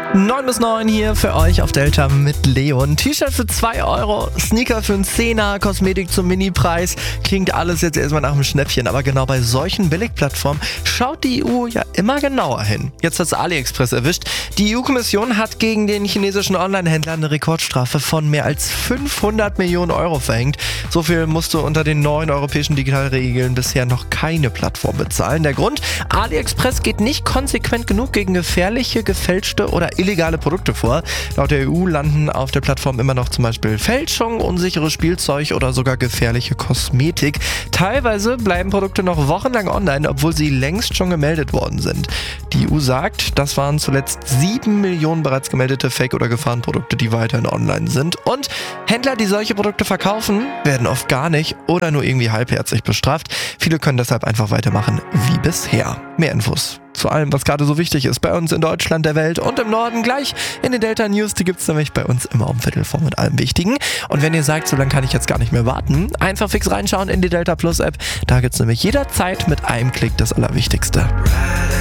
9 bis 9 hier für euch auf Delta mit Leon. T-Shirt für 2 Euro, Sneaker für einen Zehner, Kosmetik zum Minipreis. Klingt alles jetzt erstmal nach einem Schnäppchen, aber genau bei solchen Billigplattformen schaut die EU ja immer genauer hin. Jetzt hat's AliExpress erwischt. Die EU-Kommission hat gegen den chinesischen Online-Händler eine Rekordstrafe von mehr als 500 Millionen Euro verhängt. So viel musste unter den neuen europäischen Digitalregeln bisher noch keine Plattform bezahlen. Der Grund? AliExpress geht nicht konsequent genug gegen gefährliche, gefälschte oder illegale Produkte vor. Laut der EU landen auf der Plattform immer noch zum Beispiel Fälschung, unsicheres Spielzeug oder sogar gefährliche Kosmetik. Teilweise bleiben Produkte noch wochenlang online, obwohl sie längst schon gemeldet worden sind. Die EU sagt, das waren zuletzt 7 Millionen bereits gemeldete Fake- oder Gefahrenprodukte, die weiterhin online sind. Und Händler, die solche Produkte verkaufen, werden oft gar nicht oder nur irgendwie halbherzig bestraft. Viele können deshalb einfach weitermachen wie bisher. Mehr Infos zu allem, was gerade so wichtig ist bei uns in Deutschland, der Welt und im Norden gleich in den Delta News. Die gibt's nämlich bei uns immer um Viertel vor mit allem Wichtigen. Und wenn ihr sagt, so lange kann ich jetzt gar nicht mehr warten, einfach fix reinschauen in die Delta Plus App. Da gibt's nämlich jederzeit mit einem Klick das Allerwichtigste.